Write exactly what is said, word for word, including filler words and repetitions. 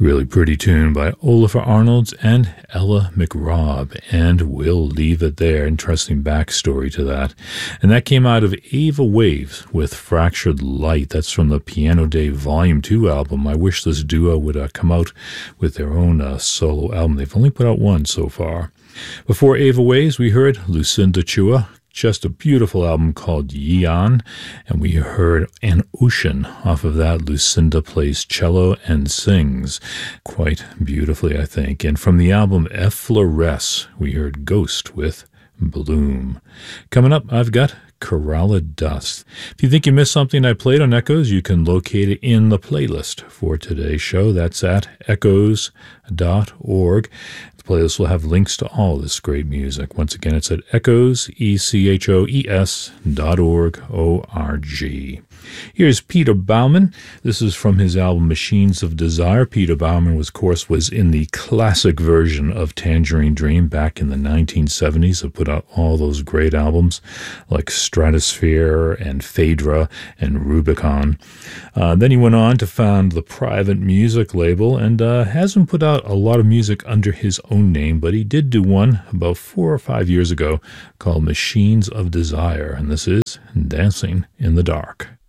Really pretty tune by Olafur Arnalds and Ella McRobb, and we'll leave it there. Interesting backstory to that. And that came out of Ava Waves with Fractured Light. That's from the Piano Day Volume two album. I wish this duo would uh, come out with their own uh, solo album. They've only put out one so far. Before Ava Waves, we heard Lucinda Chua. Just a beautiful album called Yeon, and we heard An Ocean. Off of that, Lucinda plays cello and sings quite beautifully, I think. And from the album Effloresce, we heard Ghost with Bloom. Coming up, I've got Kerala Dust. If you think you missed something I played on Echoes, you can locate it in the playlist for today's show. That's at echoes dot org. The playlist will have links to all this great music. Once again, it's at echoes, E C H O E S dot org, O R G. Here's Peter Baumann. This is from his album Machines of Desire. Peter Baumann, was, of course, was in the classic version of Tangerine Dream back in the nineteen seventies. He put out all those great albums like Stratosphere and Phaedra and Rubicon. Uh, then he went on to found the Private Music label and uh, hasn't put out a lot of music under his own name, but he did do one about four or five years ago called Machines of Desire, and this is Dancing in the Dark.